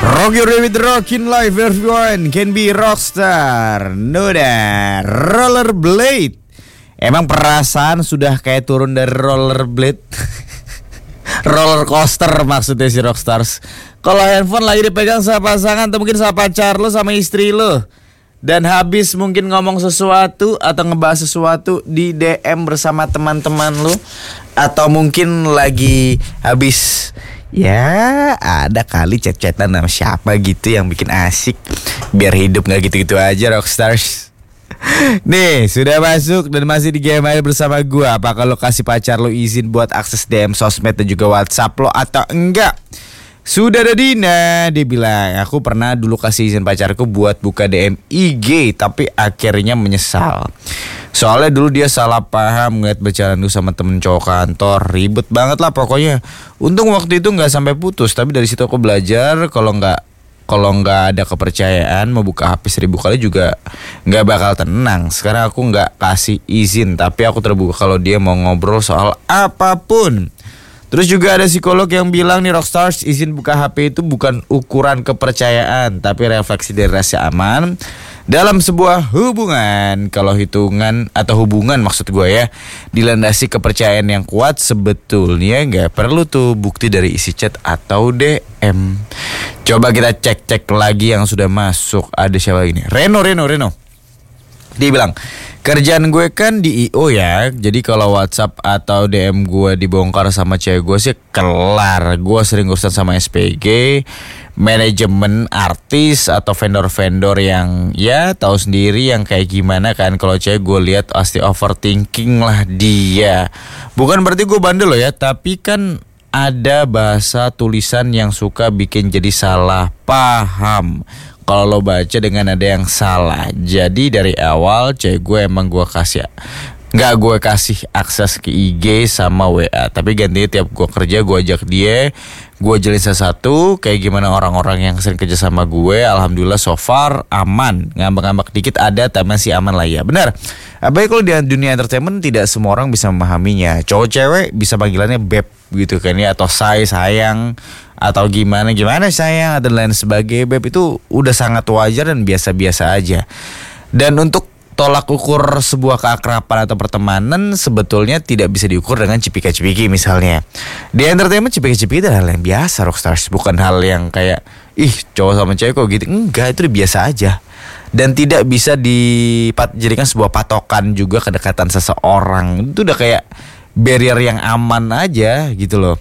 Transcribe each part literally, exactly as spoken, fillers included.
Rock your day with rockin' life, everyone can be rockstar. Noda rollerblade. Emang perasaan sudah kayak turun dari rollerblade. Roller coaster maksudnya si rockstars. Kalau handphone lagi dipegang sama pasangan atau mungkin sama pacar lo, sama istri lo, dan habis mungkin ngomong sesuatu atau ngebahas sesuatu di D M bersama teman-teman lo, atau mungkin lagi habis, ya ada kali chat-chatan sama siapa gitu yang bikin asik, biar hidup gak gitu-gitu aja rockstars. Nih sudah masuk dan masih di G M I bersama gue. Apakah lo kasih pacar lo izin buat akses D M sosmed dan juga WhatsApp lo atau enggak? Sudah ada Dina, dia bilang, aku pernah dulu kasih izin pacarku buat buka D M I G, tapi akhirnya menyesal. Soalnya dulu dia salah paham ngeliat berjalan dulu sama temen cowok kantor. Ribet banget lah pokoknya. Untung waktu itu gak sampai putus, tapi dari situ aku belajar kalau gak Kalau nggak ada kepercayaan, mau buka H P seribu kali juga nggak bakal tenang. Sekarang aku nggak kasih izin, tapi aku terbuka kalau dia mau ngobrol soal apapun. Terus juga ada psikolog yang bilang nih rockstars, izin buka H P itu bukan ukuran kepercayaan, tapi refleksi dari rasa aman dalam sebuah hubungan. Kalau hitungan atau hubungan maksud gue ya, dilandasi kepercayaan yang kuat, sebetulnya nggak perlu tuh bukti dari isi chat atau D M. Coba kita cek-cek lagi yang sudah masuk. Ada siapa ini? Reno, Reno, Reno. Dia bilang, kerjaan gue kan di I O ya, jadi kalau WhatsApp atau D M gue dibongkar sama cewek gue sih kelar. Gue sering urusan sama S P G, manajemen, artis atau vendor-vendor yang ya tahu sendiri yang kayak gimana kan. Kalau cewek gue lihat pasti overthinking lah dia. Bukan berarti gue bandel loh ya, tapi kan ada bahasa tulisan yang suka bikin jadi salah paham kalau lo baca dengan ada yang salah. Jadi dari awal cewek gue emang gue kasih, nggak gue kasih akses ke I G sama W A, tapi gantinya tiap gue kerja gue ajak dia, gue jalin satu-satu kayak gimana orang-orang yang sering kerja sama gue. Alhamdulillah so far aman, ngambek-ngambek dikit ada tapi masih aman lah ya. Benar, apalagi kalau di dunia entertainment tidak semua orang bisa memahaminya. Cowok cewek bisa panggilannya beb gitu kan ya, atau say, sayang, atau gimana gimana sayang, dan lain sebagainya. Beb itu udah sangat wajar dan biasa-biasa aja. Dan untuk tolak ukur sebuah keakraban atau pertemanan sebetulnya tidak bisa diukur dengan cipika-cipiki misalnya. Di entertainment cipika-cipiki itu hal yang biasa rockstars, bukan hal yang kayak ih cowok sama cewek kok gitu. Enggak, itu udah biasa aja. Dan tidak bisa dijadikan sebuah patokan juga kedekatan seseorang. Itu udah kayak barrier yang aman aja gitu loh.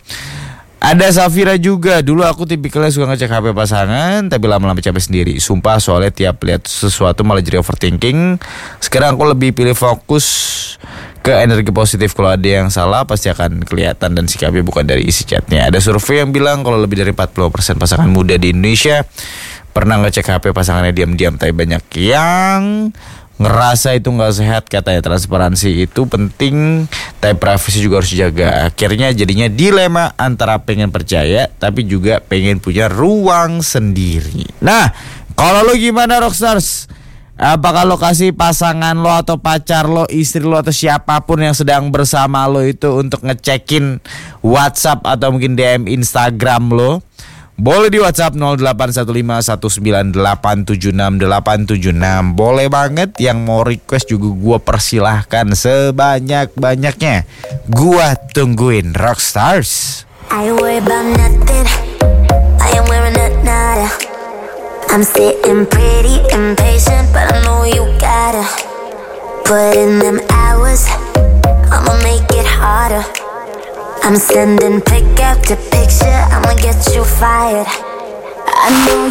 Ada Safira juga, dulu aku tipikalnya suka ngecek H P pasangan, tapi lama-lama capek sendiri. Sumpah soalnya tiap lihat sesuatu malah jadi overthinking. Sekarang aku lebih pilih fokus ke energi positif. Kalau ada yang salah pasti akan kelihatan dan sikapnya bukan dari isi chatnya. Ada survei yang bilang kalau lebih dari empat puluh persen pasangan muda di Indonesia pernah ngecek H P pasangannya diam-diam, tapi banyak yang ngerasa itu gak sehat. Katanya transparansi itu penting, tapi privasi juga harus dijaga. Akhirnya jadinya dilema antara pengen percaya tapi juga pengen punya ruang sendiri. Nah, kalau lo gimana rockstars? Apakah lo kasih pasangan lo atau pacar lo, istri lo atau siapapun yang sedang bersama lo itu untuk ngecekin WhatsApp atau mungkin D M Instagram lo? Boleh di WhatsApp nol delapan satu lima satu sembilan delapan tujuh enam delapan tujuh enam. Boleh banget, yang mau request juga gue persilahkan sebanyak-banyaknya. Gue tungguin rockstars. I worry about nothing, I am wearing a nada. I'm sitting pretty impatient, but I know you gotta put in them hours, I'ma make it harder. I'm sending pick after picture, I'ma get you fired. I know